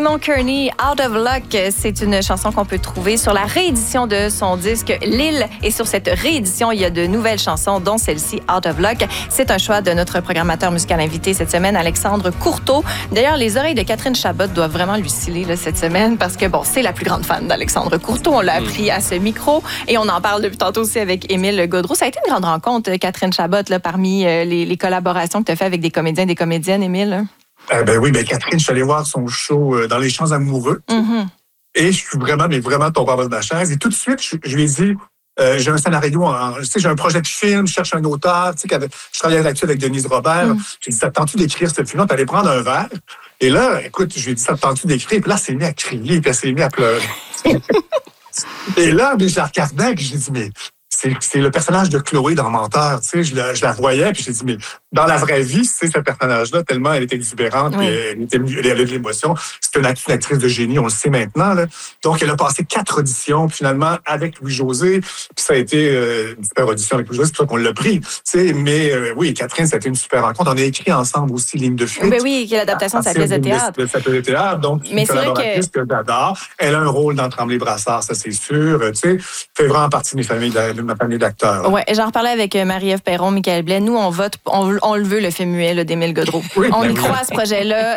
Simon Kearney, Out of Luck, c'est une chanson qu'on peut trouver sur la réédition de son disque Lille. Et sur cette réédition, il y a de nouvelles chansons, dont celle-ci, Out of Luck. C'est un choix de notre programmateur musical invité cette semaine, Alexandre Courteau. D'ailleurs, les oreilles de Catherine Chabot doivent vraiment lui sciller là, cette semaine parce que, bon, c'est la plus grande fan d'Alexandre Courteau. On l'a appris à ce micro et on en parle depuis tantôt aussi avec Émile Gaudreau. Ça a été une grande rencontre, Catherine Chabot, là, parmi les collaborations que tu as fait avec des comédiens et des comédiennes, Émile. Oui, Catherine, je suis allé voir son show dans Les Champs amoureux. Mm-hmm. Et je suis vraiment tombé en bas de ma chaise. Et tout de suite, je lui ai dit, j'ai un scénario, j'ai un projet de film, je cherche un auteur. Je travaillais là-dessus avec Denise Robert. J'ai dit, ça te tente-tu d'écrire ce film-là? T'allais prendre un verre. Et là, écoute, je lui ai dit, ça te tente-tu d'écrire? Puis là, elle s'est mise à crier, puis elle s'est mise à pleurer. Et là, je la regardais, puis je lui ai dit, mais c'est le personnage de Chloé dans Menteur. Je la voyais, puis j'ai dit, mais dans la vraie vie, c'est ce personnage-là, tellement elle était exubérante, oui. Elle avait de l'émotion. C'est une actrice de génie, on le sait maintenant. Là. Donc, elle a passé 4 auditions, puis finalement, avec Louis-José, puis ça a été une super audition avec Louis-José, c'est pour ça qu'on l'a pris. Mais oui, Catherine, ça a été une super rencontre. On a écrit ensemble aussi Ligne de fuite. Oui, qui est l'adaptation de sa pièce de théâtre. De sa pièce de théâtre, donc une collaboratrice que j'adore. Elle a un rôle dans Tremblay-Brassard, ça c'est sûr. Fait vraiment partie de ma famille d'acteurs. Oui, j'en reparlais avec Marie-Ève Perron, Michael Blais. Nous, on le veut, le film muet d'Émile Gaudreau. Oui, on y croit à ce projet-là.